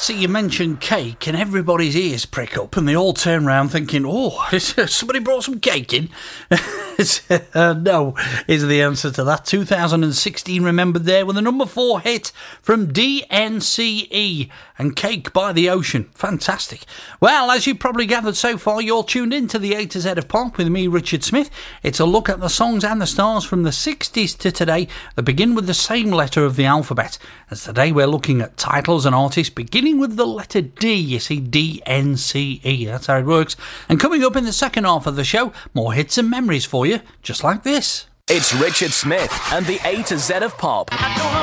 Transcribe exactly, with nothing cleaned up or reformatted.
see you mention cake and everybody's ears prick up and they all turn around thinking, oh, somebody brought some cake in? uh, no, is the answer to that. two thousand sixteen remembered there with a number four hit from D N C E and Cake by the Ocean. Fantastic. Well, as you probably gathered so far, you're tuned in to the A to Z of Pop with me, Richard Smith. It's a look at the songs and the stars from the sixties to today that begin with the same letter of the alphabet. As today we're looking at titles and artists beginning with the letter D. You see, D N C E, that's how it works. And coming up in the second half of the show, more hits and memories for you, just like this. It's Richard Smith and the A to Z of Pop.